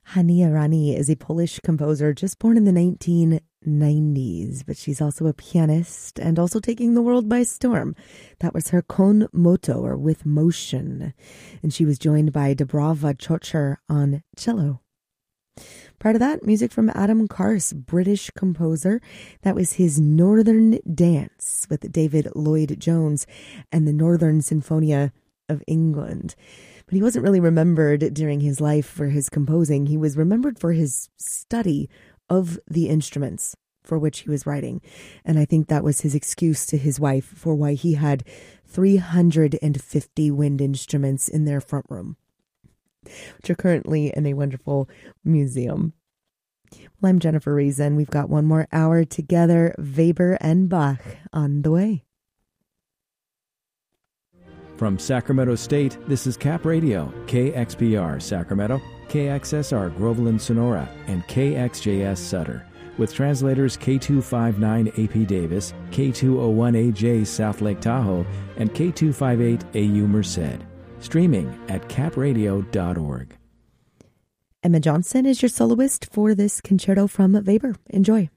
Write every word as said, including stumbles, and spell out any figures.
Hania Rani is a Polish composer just born in the nineteen nineties, but she's also a pianist and also taking the world by storm. That was her Con Moto, or With Motion, and she was joined by Dobrava Chocher on cello. Prior to that, music from Adam Kars, British composer. That was his Northern Dance with David Lloyd-Jones and the Northern Sinfonia of England. But he wasn't really remembered during his life for his composing. He was remembered for his study of the instruments for which he was writing. And I think that was his excuse to his wife for why he had three hundred fifty wind instruments in their front room, which are currently in a wonderful museum. Well, I'm Jennifer Reason. We've got one more hour together. Weber and Bach on the way. From Sacramento State, this is Cap Radio, K X P R Sacramento, K X S R Groveland Sonora, and K X J S Sutter, with translators K two fifty-nine A P Davis, K two oh one A J South Lake Tahoe, and K two fifty-eight A U Merced. Streaming at cap radio dot org. Emma Johnson is your soloist for this concerto from Weber. Enjoy.